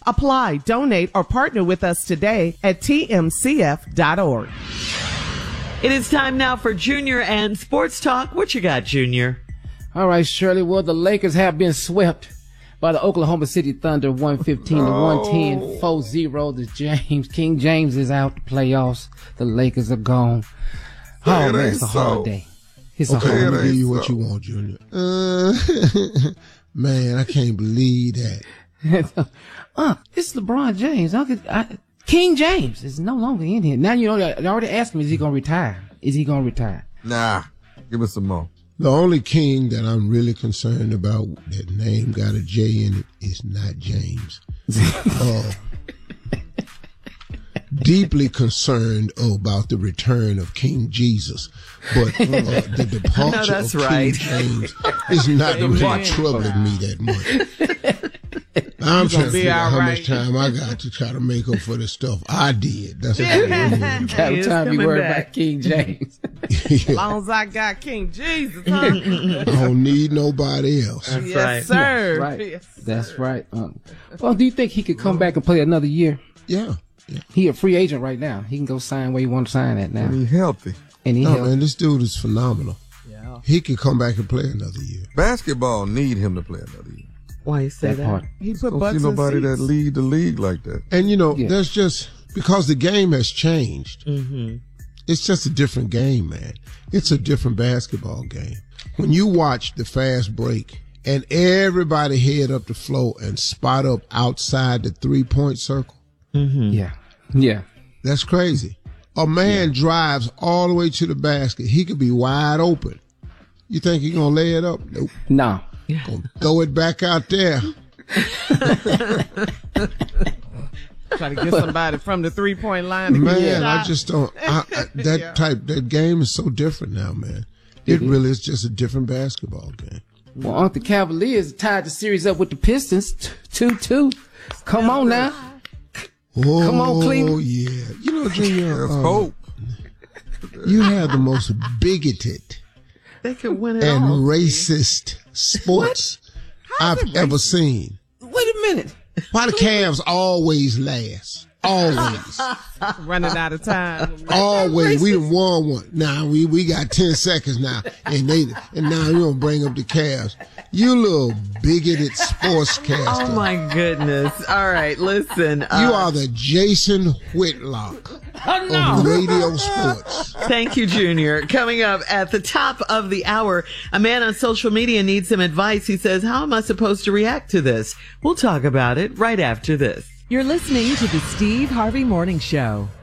Apply, donate, or partner with us today at tmcf.org. It is time now for Junior and Sports Talk. What you got, Junior? All right, Shirley. Well, the Lakers have been swept by the Oklahoma City Thunder 115 to 110, 4-0. The King James is out the playoffs. The Lakers are gone. Oh, man, it's a hard day. It's okay, a hard I'm day. give you what you want, Junior. Man, I can't believe that. It's LeBron James. King James is no longer in here. Now, you know, they already asked me, is he going to retire? Is he going to retire? Nah, give us some more. The only king that I'm really concerned about that name got a J in it is not James. Deeply concerned about the return of King Jesus, but the departure of King James is not really troubling me that much. I'm trying to figure out how much time I got to try to make up for the stuff I did. That's what I'm doing. Got time to be worried about King James. As long as I got King Jesus, huh? I don't need nobody else. That's yes, sir. That's right. Yes, That's sir. right. Well, do you think he could come back and play another year? Yeah. He a free agent right now. He can go sign where he want to sign at now. He's healthy. And he healthy. Man, this dude is phenomenal. Yeah. He could come back and play another year. Basketball need him to play another year. Why you say that? Part. He put Don't butts see nobody in that seats. lead the league like that. And you know, there's just because the game has changed. Mm-hmm. It's just a different game, man. It's a different basketball game. When you watch the fast break and everybody head up the floor and spot up outside the 3-point circle. Mm-hmm. Yeah. That's crazy. A man drives all the way to the basket. He could be wide open. You think he's going to lay it up? Nope. No. Gonna throw it back out there. Trying to get somebody from the 3-point line to get a Man, I shot. just don't. That game is so different now, man. It really is just a different basketball game. Well, the Cavaliers tied the series up with the Pistons 2-2. Come on now. Oh, Come on, Cleveland. Oh, yeah. You know, Junior, There's hope. you have the most bigoted They could win it and all. racist sports I've ever seen. Wait a minute. Why the Cavs always last? Always. running out of time. Always. We done won one. Now we got 10 seconds now. And now you gonna bring up the Cavs. You little bigoted sportscaster. Oh my goodness. All right, listen. You are the Jason Whitlock of radio sports. Thank you, Junior. Coming up at the top of the hour, a man on social media needs some advice. He says, how am I supposed to react to this? We'll talk about it right after this. You're listening to the Steve Harvey Morning Show.